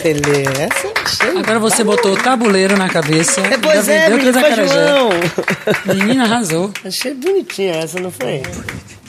Tele. Essa eu achei. Agora você botou o tabuleiro na cabeça. Pois é, menina, foi João. Menina, arrasou. Achei bonitinha essa, não foi?